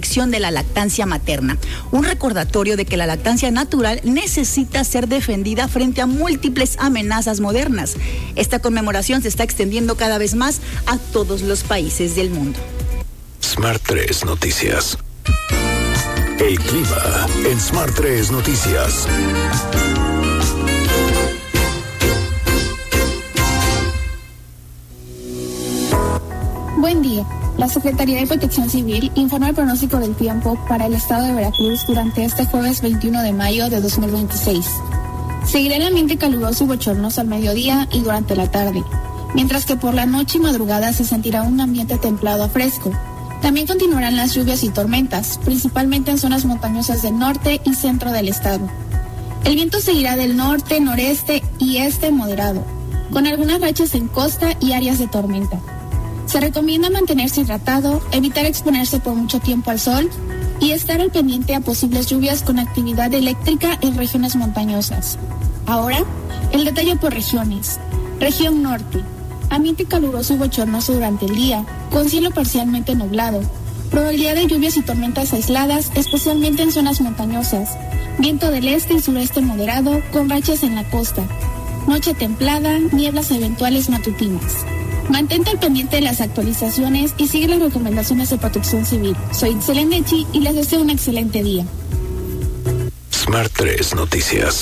protección de la lactancia materna. Un recordatorio de que la lactancia natural necesita ser defendida frente a múltiples amenazas modernas. Esta conmemoración se está extendiendo cada vez más a todos los países del mundo. Smart 3 Noticias. El clima en Smart 3 Noticias. Buen día. La Secretaría de Protección Civil informa el pronóstico del tiempo para el estado de Veracruz durante este jueves 21 de mayo de 2026. Seguirá el ambiente caluroso y bochornoso al mediodía y durante la tarde, mientras que por la noche y madrugada se sentirá un ambiente templado a fresco. También continuarán las lluvias y tormentas, principalmente en zonas montañosas del norte y centro del estado. El viento seguirá del norte, noreste y este moderado, con algunas rachas en costa y áreas de tormenta. Se recomienda mantenerse hidratado, evitar exponerse por mucho tiempo al sol y estar al pendiente a posibles lluvias con actividad eléctrica en regiones montañosas. Ahora, el detalle por regiones. Región norte. Ambiente caluroso y bochornoso durante el día, con cielo parcialmente nublado. Probabilidad de lluvias y tormentas aisladas, especialmente en zonas montañosas. Viento del este y sureste moderado, con rachas en la costa. Noche templada, nieblas eventuales matutinas. Mantente al pendiente de las actualizaciones y sigue las recomendaciones de Protección Civil. Soy Itzel Endechi y les deseo un excelente día. Smart 3 Noticias.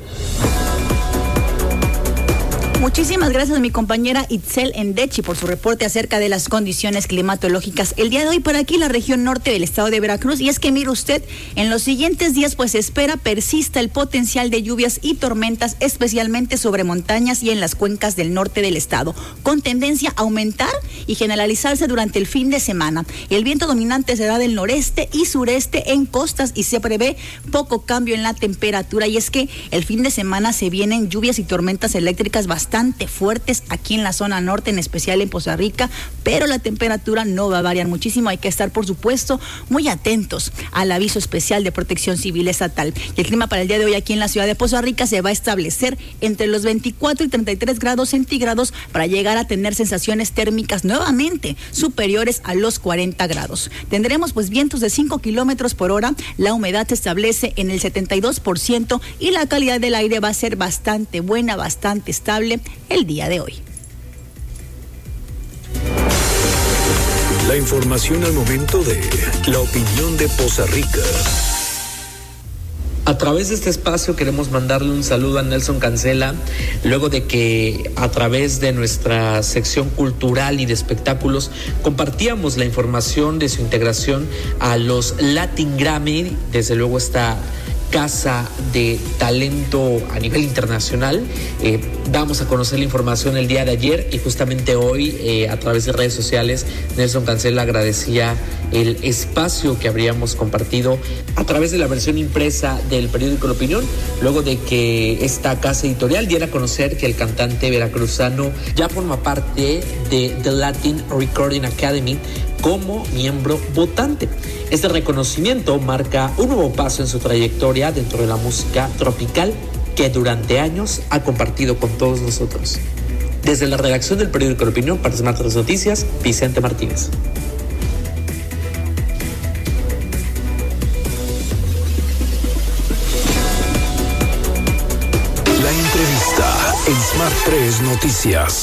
Muchísimas gracias a mi compañera Itzel Endechi por su reporte acerca de las condiciones climatológicas el día de hoy para aquí la región norte del estado de Veracruz. Y es que mire usted, en los siguientes días pues se espera persista el potencial de lluvias y tormentas, especialmente sobre montañas y en las cuencas del norte del estado, con tendencia a aumentar y generalizarse durante el fin de semana. El viento dominante será del noreste y sureste en costas y se prevé poco cambio en la temperatura. Y es que el fin de semana se vienen lluvias y tormentas eléctricas bastante fuertes aquí en la zona norte, en especial en Poza Rica, pero la temperatura no va a variar muchísimo. Hay que estar, por supuesto, muy atentos al aviso especial de Protección Civil estatal. Y el clima para el día de hoy aquí en la ciudad de Poza Rica se va a establecer entre los 24 y 33 grados centígrados para llegar a tener sensaciones térmicas nuevamente superiores a los 40 grados. Tendremos pues vientos de 5 kilómetros por hora, la humedad se establece en el 72% y la calidad del aire va a ser bastante buena, bastante estable el día de hoy. La información al momento de la opinión de Poza Rica. A través de este espacio queremos mandarle un saludo a Nelson Cancela, luego de que a través de nuestra sección cultural y de espectáculos compartíamos la información de su integración a los Latin Grammy, desde luego esta casa de talento a nivel internacional. Damos a conocer la información el día de ayer y justamente hoy a través de redes sociales Nelson Cancela agradecía el espacio que habríamos compartido a través de la versión impresa del periódico La Opinión, luego de que esta casa editorial diera a conocer que el cantante veracruzano ya forma parte de The Latin Recording Academy como miembro votante. Este reconocimiento marca un nuevo paso en su trayectoria dentro de la música tropical que durante años ha compartido con todos nosotros. Desde la redacción del periódico La Opinión para Smart 3 Noticias, Vicente Martínez. La entrevista en Smart 3 Noticias.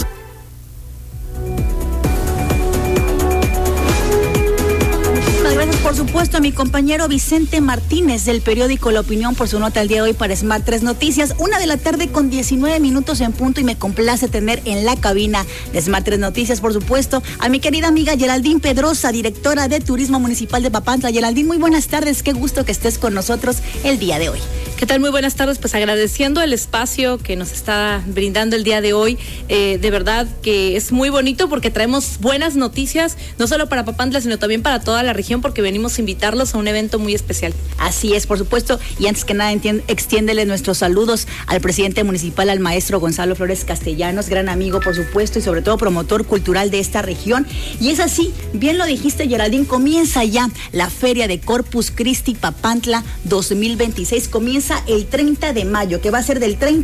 Gracias, por supuesto, a mi compañero Vicente Martínez del periódico La Opinión por su nota el día de hoy para Smart 3 Noticias. 1:00 con 19 minutos en punto y me complace tener en la cabina de Smart 3 Noticias, por supuesto, a mi querida amiga Geraldine Pedrosa, directora de Turismo Municipal de Papantla. Geraldine, muy buenas tardes, qué gusto que estés con nosotros el día de hoy. ¿Qué tal? Muy buenas tardes, pues agradeciendo el espacio que nos está brindando el día de hoy. De verdad que es muy bonito porque traemos buenas noticias, no solo para Papantla, sino también para toda la región, porque venimos a invitarlos a un evento muy especial. Así es, por supuesto, y antes que nada extiéndele nuestros saludos al presidente municipal, al maestro Gonzalo Flores Castellanos, gran amigo, por supuesto, y sobre todo promotor cultural de esta región. Y es así, bien lo dijiste, Geraldine, comienza ya la Feria de Corpus Christi Papantla 2026, comienza el 30 de mayo, que va a ser del 30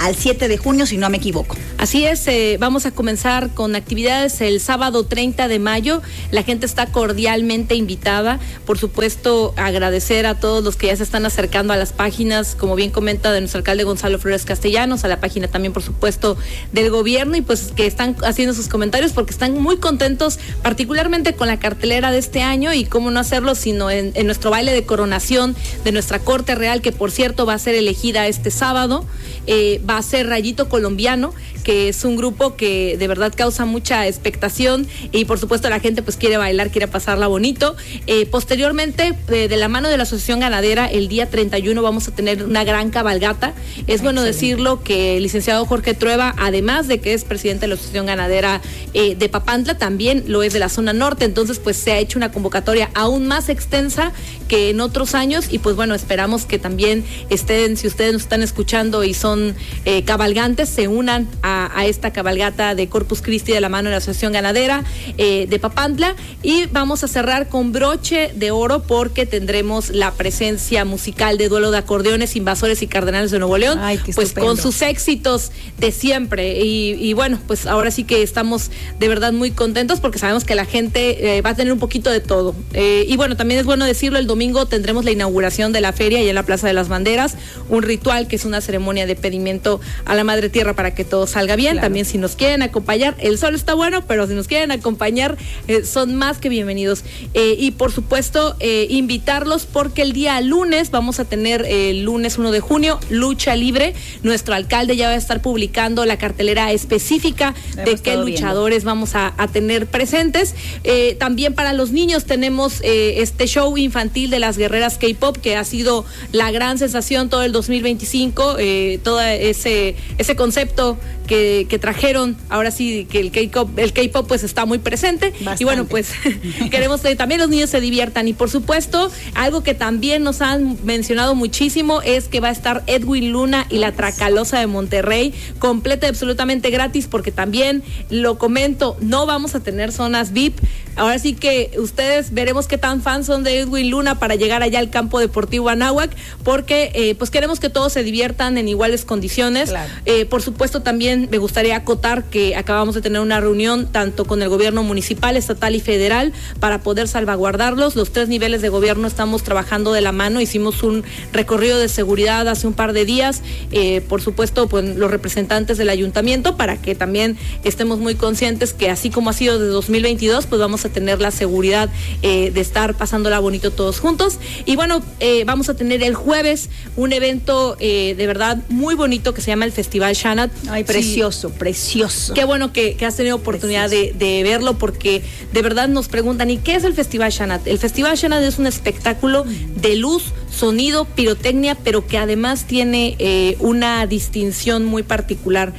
al 7 de junio, si no me equivoco. Así es, vamos a comenzar con actividades el sábado 30 de mayo. La gente está cordialmente invitada. Por supuesto, agradecer a todos los que ya se están acercando a las páginas, como bien comenta de nuestro alcalde Gonzalo Flores Castellanos, a la página también, por supuesto, del gobierno, y pues que están haciendo sus comentarios porque están muy contentos, particularmente con la cartelera de este año, y cómo no hacerlo sino en nuestro baile de coronación de nuestra Corte Real, que por cierto va a ser elegida este sábado. Va a ser Rayito Colombiano, que es un grupo que de verdad causa mucha expectación, y por supuesto la gente pues quiere bailar, quiere pasarla bonito. Posteriormente, de la mano de la Asociación Ganadera, el día 31 vamos a tener una gran cabalgata. Es bueno decirlo que el licenciado Jorge Trueba, además de que es presidente de la Asociación Ganadera de Papantla, también lo es de la zona norte. Entonces pues se ha hecho una convocatoria aún más extensa que en otros años, y pues bueno, esperamos que también estén, si ustedes nos están escuchando y son cabalgantes, se unan a esta cabalgata de Corpus Christi de la mano de la Asociación Ganadera de Papantla. Y vamos a cerrar con broche de oro porque tendremos la presencia musical de Duelo de Acordeones, Invasores y Cardenales de Nuevo León. Ay, qué pues estupendo. con sus éxitos de siempre, y bueno, pues ahora sí que estamos de verdad muy contentos porque sabemos que la gente va a tener un poquito de todo. Y bueno, también es bueno decirlo, el domingo tendremos la inauguración de la feria y en la Plaza de las Banderas, un ritual que es una ceremonia de pedimento a la Madre Tierra para que todo salga bien. Claro. También si nos quieren acompañar, el sol está bueno, pero si nos quieren acompañar, son más que bienvenidos. Y por supuesto, invitarlos porque el día lunes vamos a tener, el lunes 1 de junio, lucha libre. Nuestro alcalde ya va a estar publicando la cartelera específica de qué luchadores vamos a tener presentes. También para los niños tenemos este show infantil de las guerreras K-pop, que ha sido la gran sensación todo el 2025, todo ese concepto que trajeron. Ahora sí que el K-pop pues está muy presente. Bastante. Y bueno, pues queremos que también los niños se diviertan. Y por supuesto, algo que también nos han mencionado muchísimo es que va a estar Edwin Luna y la Tracalosa de Monterrey, completa y absolutamente gratis, porque también lo comento, no vamos a tener zonas VIP. Ahora sí que ustedes veremos qué tan fans son de Edwin Luna para llegar allá al campo deportivo Anáhuac, porque pues queremos que todos se diviertan en iguales condiciones. Claro. Por supuesto, también me gustaría acotar que acabamos de tener una reunión tanto con el gobierno municipal, estatal y federal para poder salvaguardarlos. Los 3 niveles de gobierno estamos trabajando de la mano. Hicimos un recorrido de seguridad hace un par de días, por supuesto, pues los representantes del ayuntamiento, para que también estemos muy conscientes que así como ha sido de 2022, pues vamos a tener la seguridad de estar pasándola bonito todos juntos. Y bueno, vamos a tener el jueves un evento de verdad muy bonito que se llama el Festival Shanat. Ay, precioso, sí. Precioso. Qué bueno que has tenido oportunidad de verlo, porque de verdad nos preguntan, ¿y qué es el Festival Shanat? El Festival Shanat es un espectáculo de luz, sonido, pirotecnia, pero que además tiene una distinción muy particular.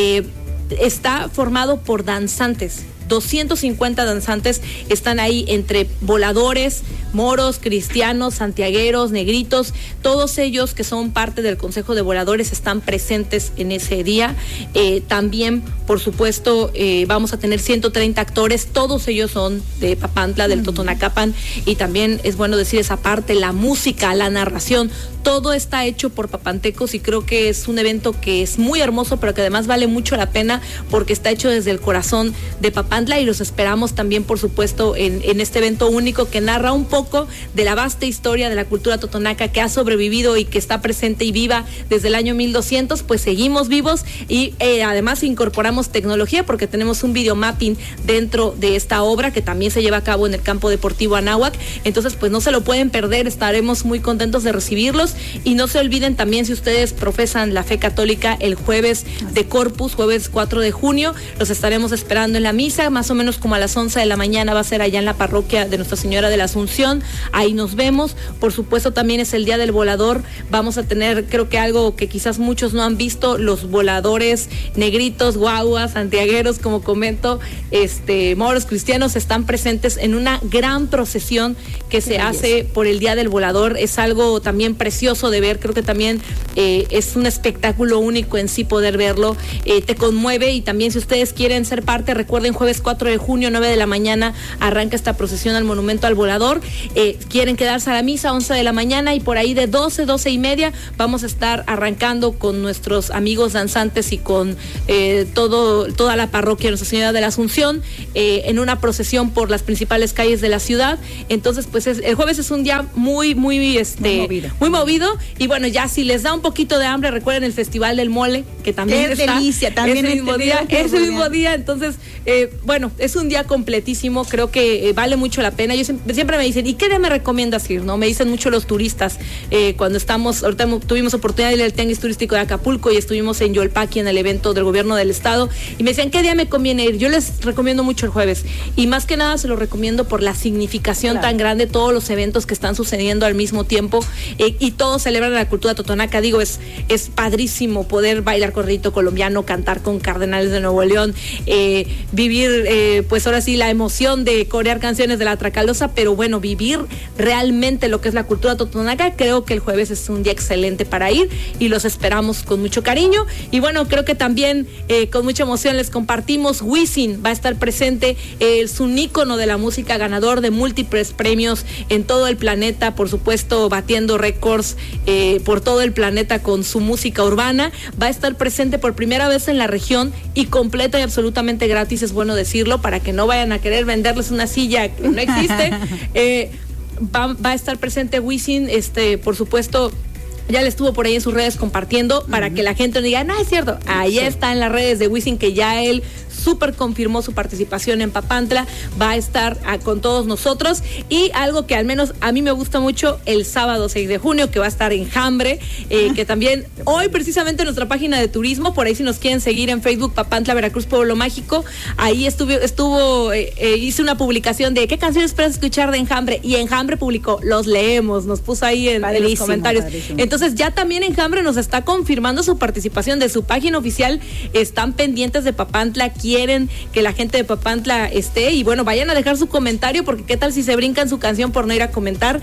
Está formado por danzantes. 250 danzantes están ahí, entre voladores, moros, cristianos, santiagueros, negritos. Todos ellos que son parte del Consejo de Voladores están presentes en ese día. También, por supuesto, vamos a tener 130 actores. Todos ellos son de Papantla, del Totonacapan. Y también es bueno decir esa parte, la música, la narración, todo está hecho por papantecos, y creo que es un evento que es muy hermoso, pero que además vale mucho la pena porque está hecho desde el corazón de Papantla, y los esperamos también, por supuesto, en este evento único que narra un poco de la vasta historia de la cultura totonaca que ha sobrevivido y que está presente y viva desde el año 1200. Pues seguimos vivos, y además incorporamos tecnología porque tenemos un videomapping dentro de esta obra que también se lleva a cabo en el campo deportivo Anáhuac. Entonces pues no se lo pueden perder, estaremos muy contentos de recibirlos. Y no se olviden también, si ustedes profesan la fe católica, el jueves de Corpus, jueves 4 de junio, los estaremos esperando en la misa, más o menos como a las 11 de la mañana, va a ser allá en la parroquia de Nuestra Señora de la Asunción. Ahí nos vemos. Por supuesto, también es el Día del Volador. Vamos a tener, creo que algo que quizás muchos no han visto, los voladores negritos, guaguas, santiagueros, como comento, moros, cristianos, están presentes en una gran procesión que se hace por el Día del Volador. Es algo también precioso de ver. Creo que también es un espectáculo único en sí poder verlo. Te conmueve, y también si ustedes quieren ser parte, recuerden, jueves jueves 4 de junio, 9 de la mañana, arranca esta procesión al Monumento al Volador. Quieren quedarse a la misa 11 de la mañana y por ahí de 12 y media vamos a estar arrancando con nuestros amigos danzantes y con toda la parroquia Nuestra Señora de la Asunción en una procesión por las principales calles de la ciudad. Entonces, pues el jueves es un día muy movido. Y bueno, ya si les da un poquito de hambre, recuerden el Festival del Mole, que también está delicia, también ese mismo día. Entonces, bueno, es un día completísimo, creo que vale mucho la pena. Yo siempre me dicen, ¿y qué día me recomiendas ir? ¿No? Me dicen mucho los turistas, cuando ahorita tuvimos oportunidad de ir al Tianguis Turístico de Acapulco y estuvimos en Yolpaqui en el evento del gobierno del estado, y me decían, ¿qué día me conviene ir? Yo les recomiendo mucho el jueves, y más que nada se lo recomiendo por la significación tan grande, todos los eventos que están sucediendo al mismo tiempo, y todos celebran la cultura totonaca. Digo, es padrísimo poder bailar corridito colombiano, cantar con Cardenales de Nuevo León, vivir, pues ahora sí, la emoción de corear canciones de la Tracalosa, pero bueno, vivir realmente lo que es la cultura totonaca. Creo que el jueves es un día excelente para ir y los esperamos con mucho cariño. Y bueno, creo que también con mucha emoción les compartimos, Wisin va a estar presente, es un ícono de la música, ganador de múltiples premios en todo el planeta, por supuesto batiendo récords por todo el planeta con su música urbana. Va a estar presente por primera vez en la región y completa y absolutamente gratis, es bueno decirlo, para que no vayan a querer venderles una silla que no existe. Va a estar presente Wisin, por supuesto. Ya le estuvo por ahí en sus redes compartiendo para que la gente no diga, no, es cierto. Ahí está en las redes de Wisin que ya él súper confirmó su participación en Papantla, va a estar con todos nosotros. Y algo que al menos a mí me gusta mucho, el sábado 6 de junio, que va a estar en Jambre, que también hoy precisamente en nuestra página de turismo, por ahí si nos quieren seguir en Facebook, Papantla, Veracruz, Pueblo Mágico, ahí hice una publicación de qué canciones esperas escuchar de Enjambre, y Enjambre publicó, los leemos, nos puso ahí en los comentarios. Padrísimo. Entonces ya también Enjambre nos está confirmando su participación de su página oficial, están pendientes de Papantla, quieren que la gente de Papantla esté, y bueno, vayan a dejar su comentario, porque qué tal si se brincan su canción por no ir a comentar.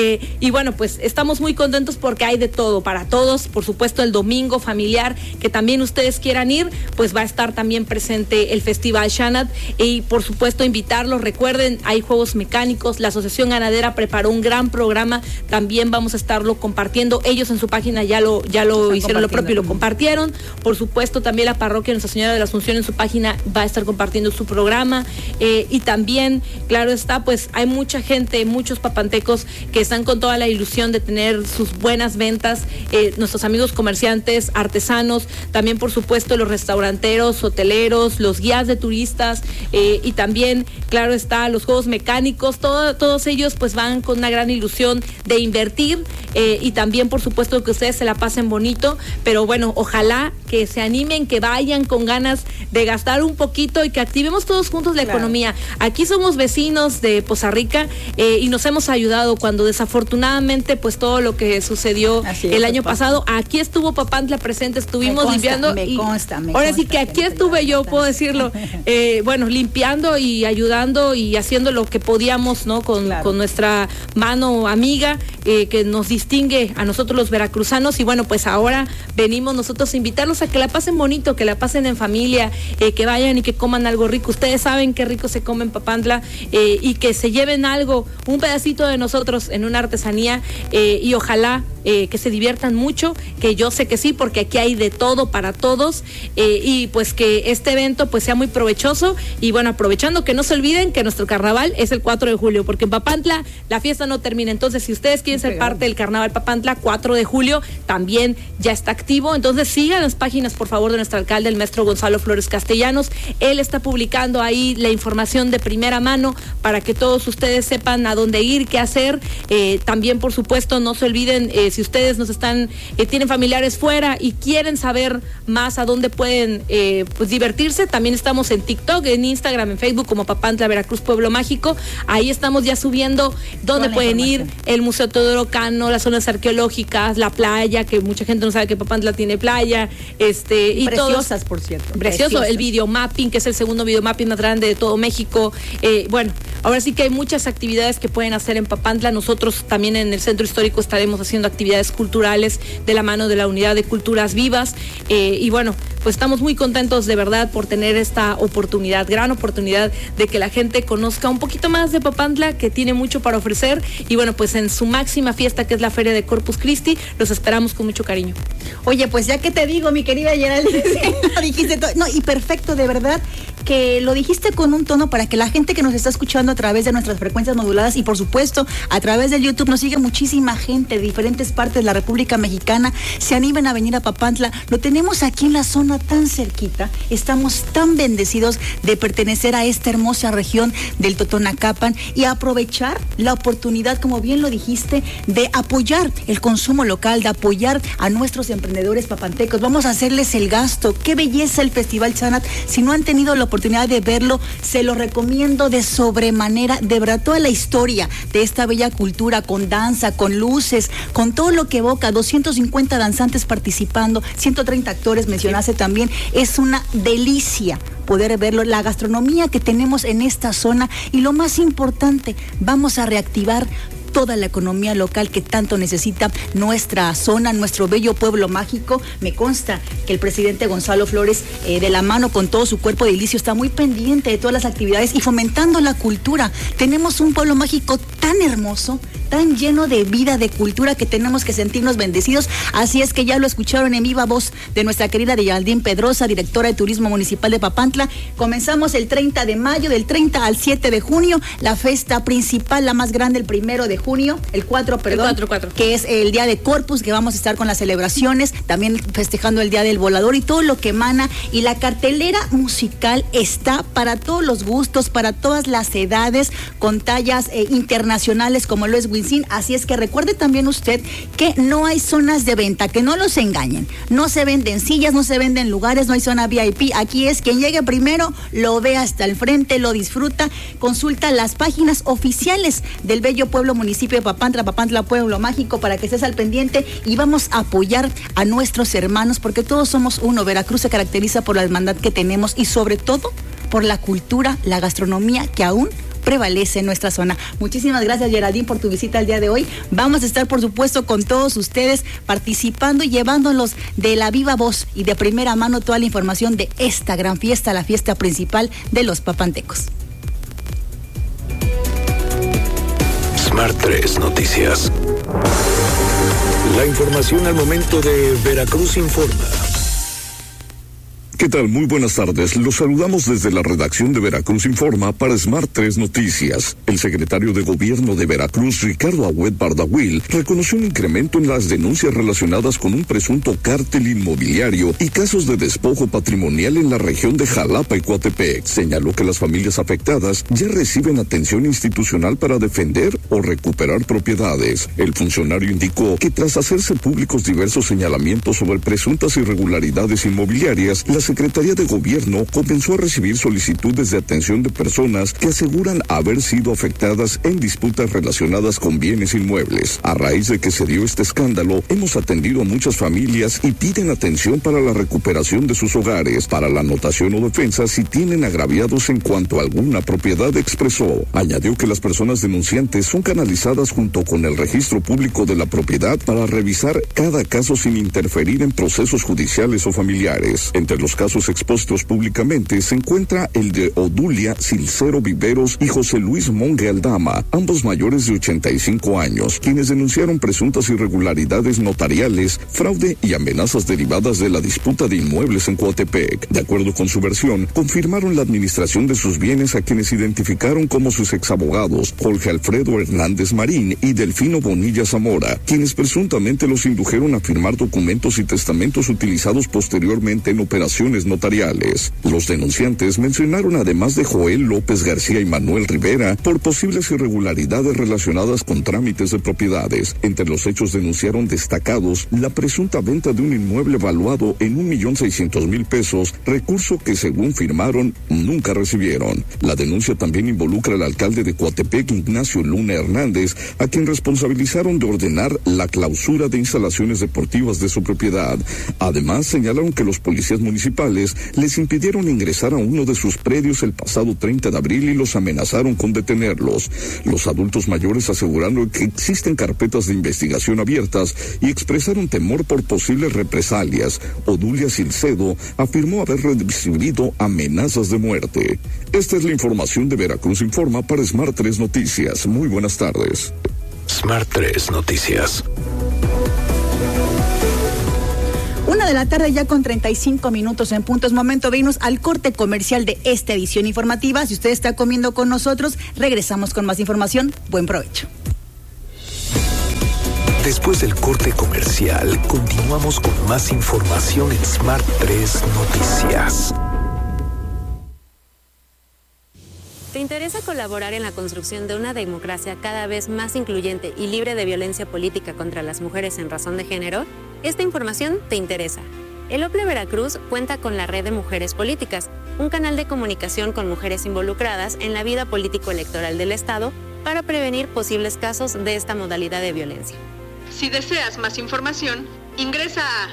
Y bueno, pues estamos muy contentos porque hay de todo para todos. Por supuesto, el domingo familiar, que también ustedes quieran ir, pues va a estar también presente el Festival Shanat, y por supuesto invitarlos. Recuerden, hay juegos mecánicos, la Asociación Ganadera preparó un gran programa, también vamos a estarlo compartiendo. Ellos en su página ya lo hicieron lo propio y lo compartieron. Por supuesto, también la parroquia Nuestra Señora de la Asunción en su página va a estar compartiendo su programa, y también, claro está, pues hay mucha gente, muchos papantecos que están con toda la ilusión de tener sus buenas ventas, nuestros amigos comerciantes, artesanos, también por supuesto los restauranteros, hoteleros, los guías de turistas, y también, claro está, los juegos mecánicos, todos ellos pues van con una gran ilusión de invertir, y también por supuesto que ustedes se la pasen bonito, pero bueno, ojalá que se animen, que vayan con ganas de gastar un poquito y que activemos todos juntos la economía. Aquí somos vecinos de Poza Rica, y nos hemos ayudado cuando desafortunadamente pues todo lo que sucedió el año pasado, aquí estuvo Papantla presente, estuvimos limpiando. Ahora sí que aquí estuve yo, puedo decirlo, bueno, limpiando y ayudando y haciendo lo que podíamos, ¿no? Con nuestra mano amiga, que nos distingue a nosotros los veracruzanos. Y bueno, pues ahora venimos nosotros a invitarlos a que la pasen bonito, que la pasen en familia, que vayan y que coman algo rico. Ustedes saben qué rico se come en Papantla, y que se lleven algo, un pedacito de nosotros en una artesanía, y ojalá que se diviertan mucho, que yo sé que sí, porque aquí hay de todo para todos, y pues que este evento pues sea muy provechoso. Y bueno, aprovechando, que no se olviden que nuestro carnaval es el 4 de julio, porque en Papantla la fiesta no termina. Entonces, si ustedes quieren ser parte del carnaval Papantla, 4 de julio también ya está activo. Entonces sigan las páginas, por favor, de nuestro alcalde, el maestro Gonzalo Flores Castellanos. Él está publicando ahí la información de primera mano para que todos ustedes sepan a dónde ir, qué hacer. También, por supuesto, no se olviden, si ustedes tienen familiares fuera y quieren saber más a dónde pueden pues divertirse, también estamos en TikTok, en Instagram, en Facebook como Papantla, Veracruz, Pueblo Mágico. Ahí estamos ya subiendo dónde pueden ir, el Museo Teodoro Cano, las zonas arqueológicas, la playa, que mucha gente no sabe que Papantla tiene playa, y preciosas, por cierto. Precioso, el videomapping, que es el segundo videomapping más grande de todo México. Bueno, ahora sí que hay muchas actividades que pueden hacer en Papantla. Nosotros también en el Centro Histórico estaremos haciendo actividades culturales de la mano de la Unidad de Culturas Vivas, y bueno, pues estamos muy contentos de verdad por tener esta oportunidad, gran oportunidad de que la gente conozca un poquito más de Papantla, que tiene mucho para ofrecer. Y bueno, pues en su máxima fiesta, que es la Feria de Corpus Christi, los esperamos con mucho cariño. Oye, pues ya que te digo, mi querida Geraldine, lo dijiste todo. No, y perfecto, de verdad, que lo dijiste con un tono para que la gente que nos está escuchando a través de nuestras frecuencias moduladas y por supuesto a través del YouTube, nos sigue muchísima gente de diferentes partes de la República Mexicana, se animen a venir a Papantla. Lo tenemos aquí en la zona tan cerquita, estamos tan bendecidos de pertenecer a esta hermosa región del Totonacapan y aprovechar la oportunidad, como bien lo dijiste, de apoyar el consumo local, de apoyar a nuestros emprendedores papantecos. Vamos a hacerles el gasto. Qué belleza el Festival Chanat. Si no han tenido la oportunidad de verlo, se lo recomiendo de sobremanera. De verdad, toda la historia de esta bella cultura, con danza, con luces, con todo lo que evoca, 250 danzantes participando, 130 actores, mencionaste también, es una delicia poder verlo, la gastronomía que tenemos en esta zona y lo más importante, vamos a reactivar toda la economía local que tanto necesita nuestra zona, nuestro bello pueblo mágico. Me consta que el presidente Gonzalo Flores, de la mano con todo su cuerpo edilicio, está muy pendiente de todas las actividades y fomentando la cultura. Tenemos un pueblo mágico tan hermoso, tan lleno de vida, de cultura, que tenemos que sentirnos bendecidos. Así es que ya lo escucharon en viva voz de nuestra querida Geraldine Pedrosa, directora de Turismo Municipal de Papantla. Comenzamos el 30 de mayo, del 30 al 7 de junio, la fiesta principal, la más grande, el 1 de junio, el 4, que es el día de Corpus, que vamos a estar con las celebraciones, también festejando el día del volador y todo lo que emana. Y la cartelera musical está para todos los gustos, para todas las edades, con tallas internacionales como lo es Wisin. Así es que recuerde también usted que no hay zonas de venta, que no los engañen, no se venden sillas, no se venden lugares, no hay zona VIP. Aquí es quien llegue primero, lo ve hasta el frente, lo disfruta. Consulta las páginas oficiales del bello pueblo municipio de Papantla, Papantla Pueblo Mágico, para que estés al pendiente y vamos a apoyar a nuestros hermanos, porque todos somos uno. Veracruz se caracteriza por la hermandad que tenemos y sobre todo por la cultura, la gastronomía que aún prevalece en nuestra zona. Muchísimas gracias, Geraldine, por tu visita el día de hoy. Vamos a estar, por supuesto, con todos ustedes participando y llevándolos de la viva voz y de primera mano toda la información de esta gran fiesta, la fiesta principal de los papantecos. Smart 3 Noticias. La información al momento de Veracruz Informa. ¿Qué tal? Muy buenas tardes. Los saludamos desde la redacción de Veracruz Informa para Smart 3 Noticias. El secretario de Gobierno de Veracruz, Ricardo Agüed Bardahuil, reconoció un incremento en las denuncias relacionadas con un presunto cártel inmobiliario y casos de despojo patrimonial en la región de Jalapa y Coatepec. Señaló que las familias afectadas ya reciben atención institucional para defender o recuperar propiedades. El funcionario indicó que tras hacerse públicos diversos señalamientos sobre presuntas irregularidades inmobiliarias, la Secretaría de Gobierno comenzó a recibir solicitudes de atención de personas que aseguran haber sido afectadas en disputas relacionadas con bienes inmuebles. A raíz de que se dio este escándalo, hemos atendido a muchas familias y piden atención para la recuperación de sus hogares, para la anotación o defensa si tienen agraviados en cuanto a alguna propiedad, expresó. Añadió que las personas denunciantes son canalizadas junto con el registro público de la propiedad para revisar cada caso sin interferir en procesos judiciales o familiares. Entre los casos expuestos públicamente se encuentra el de Odulia Silcero Viveros y José Luis Monge Aldama, ambos mayores de 85 años, quienes denunciaron presuntas irregularidades notariales, fraude y amenazas derivadas de la disputa de inmuebles en Coatepec. De acuerdo con su versión, confirmaron la administración de sus bienes a quienes identificaron como sus exabogados, Jorge Alfredo Hernández Marín y Delfino Bonilla Zamora, quienes presuntamente los indujeron a firmar documentos y testamentos utilizados posteriormente en operaciones notariales. Los denunciantes mencionaron además de Joel López García y Manuel Rivera por posibles irregularidades relacionadas con trámites de propiedades. Entre los hechos denunciaron destacados la presunta venta de un inmueble valuado en $1,600,000, recurso que según firmaron nunca recibieron. La denuncia también involucra al alcalde de Coatepec, Ignacio Luna Hernández, a quien responsabilizaron de ordenar la clausura de instalaciones deportivas de su propiedad. Además, señalaron que los policías municipales municipales les impidieron ingresar a uno de sus predios el pasado 30 de abril y los amenazaron con detenerlos. Los adultos mayores aseguraron que existen carpetas de investigación abiertas y expresaron temor por posibles represalias. Odulia Silcedo afirmó haber recibido amenazas de muerte. Esta es la información de Veracruz Informa para Smart 3 Noticias. Muy buenas tardes. Smart 3 Noticias. 1:00 ya con 35 minutos en punto. Es momento de irnos al corte comercial de esta edición informativa. Si usted está comiendo con nosotros, regresamos con más información. Buen provecho. Después del corte comercial, continuamos con más información en Smart 3 Noticias. ¿Te interesa colaborar en la construcción de una democracia cada vez más incluyente y libre de violencia política contra las mujeres en razón de género? Esta información te interesa. El OPLE Veracruz cuenta con la Red de Mujeres Políticas, un canal de comunicación con mujeres involucradas en la vida político-electoral del Estado para prevenir posibles casos de esta modalidad de violencia. Si deseas más información, ingresa a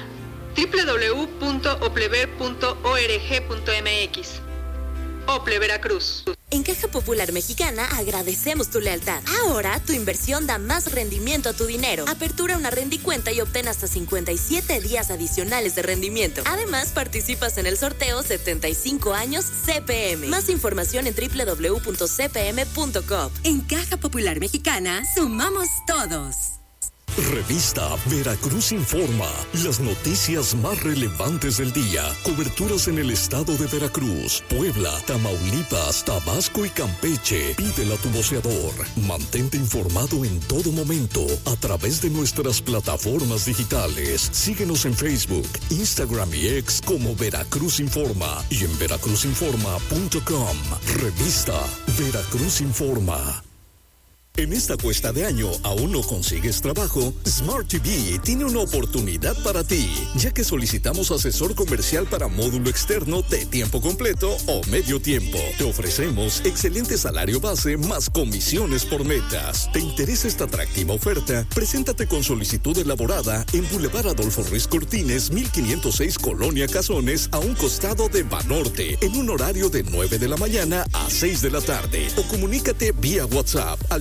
www.oplever.org.mx. OPLE Veracruz. En Caja Popular Mexicana agradecemos tu lealtad. Ahora tu inversión da más rendimiento a tu dinero. Apertura una rendicuenta y obtén hasta 57 días adicionales de rendimiento. Además, participas en el sorteo 75 años CPM. Más información en www.cpm.com. En Caja Popular Mexicana, sumamos todos. Revista Veracruz Informa, las noticias más relevantes del día, coberturas en el estado de Veracruz, Puebla, Tamaulipas, Tabasco y Campeche. Pídela a tu voceador. Mantente informado en todo momento a través de nuestras plataformas digitales. Síguenos en Facebook, Instagram y X como Veracruz Informa y en veracruzinforma.com. Revista Veracruz Informa. En esta cuesta de año, ¿aún no consigues trabajo? Smart TV tiene una oportunidad para ti, ya que solicitamos asesor comercial para módulo externo de tiempo completo o medio tiempo. Te ofrecemos excelente salario base más comisiones por metas. ¿Te interesa esta atractiva oferta? Preséntate con solicitud elaborada en Boulevard Adolfo Ruiz Cortines, 1506 Colonia Cazones, a un costado de Banorte, en un horario de 9 de la mañana a 6 de la tarde. O comunícate vía WhatsApp al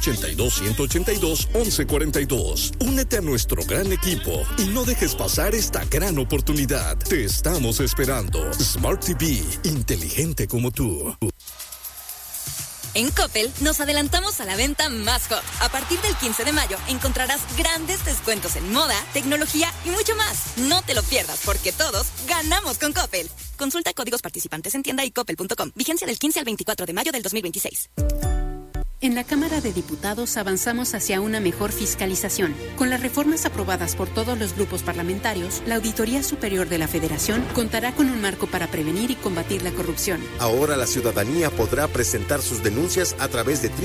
182-182-1142. Únete a nuestro gran equipo y no dejes pasar esta gran oportunidad. Te estamos esperando. Smart TV, inteligente como tú. En Coppel nos adelantamos a la venta más hot. A partir del 15 de mayo encontrarás grandes descuentos en moda, tecnología y mucho más. No te lo pierdas porque todos ganamos con Coppel. Consulta códigos participantes en tienda y coppel.com. Vigencia del 15 al 24 de mayo del 2026. En la Cámara de Diputados avanzamos hacia una mejor fiscalización. Con las reformas aprobadas por todos los grupos parlamentarios, la Auditoría Superior de la Federación contará con un marco para prevenir y combatir la corrupción. Ahora la ciudadanía podrá presentar sus denuncias a través de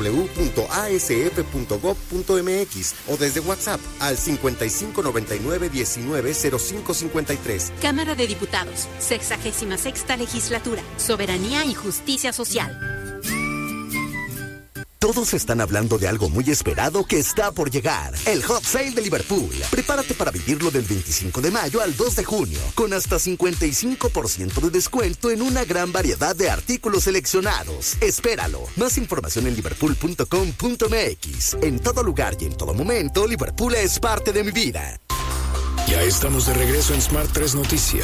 www.asf.gov.mx o desde WhatsApp al 5599-190553. Cámara de Diputados, 66ª Legislatura, Soberanía y Justicia Social. Todos están hablando de algo muy esperado que está por llegar. El Hot Sale de Liverpool. Prepárate para vivirlo del 25 de mayo al 2 de junio, con hasta 55% de descuento en una gran variedad de artículos seleccionados. Espéralo. Más información en liverpool.com.mx. En todo lugar y en todo momento, Liverpool es parte de mi vida. Ya estamos de regreso en Smart 3 Noticias.